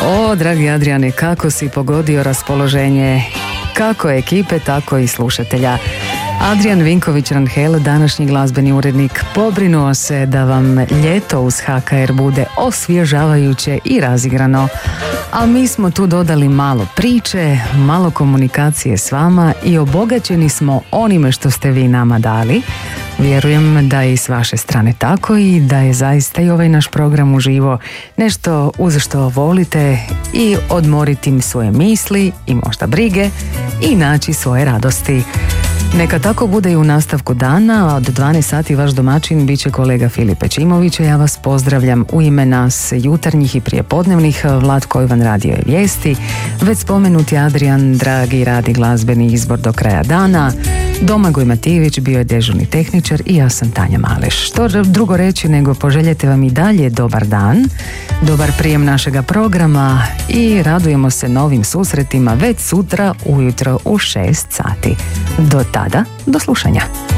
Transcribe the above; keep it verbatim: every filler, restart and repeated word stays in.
O, dragi Adriane, kako si pogodio raspoloženje kako ekipe, tako i slušatelja. Adrian Vinković-Ranhel, današnji glazbeni urednik, pobrinuo se da vam ljeto uz H K R bude osvježavajuće i razigrano. A mi smo tu dodali malo priče, malo komunikacije s vama i obogaćeni smo onime što ste vi nama dali. Vjerujem da je i s vaše strane tako i da je zaista i ovaj naš program uživo nešto uz što volite i odmoriti im svoje misli i možda brige i naći svoje radosti. Neka tako bude i u nastavku dana, a od dvanaest sati vaš domaćin bit će kolega Filip Pečimović, a ja vas pozdravljam u ime nas jutarnjih i prijepodnevnih, Vlatko Ivan radio i vijesti, već spomenuti Adrian Dragi radi glazbeni izbor do kraja dana, Domagoj Matijević bio je dežurni tehničar i ja sam Tanja Maleš. Što drugo reći nego poželjeti vam i dalje dobar dan, dobar prijem našega programa i radujemo se novim susretima već sutra ujutro u šest sati. Do tada, do slušanja.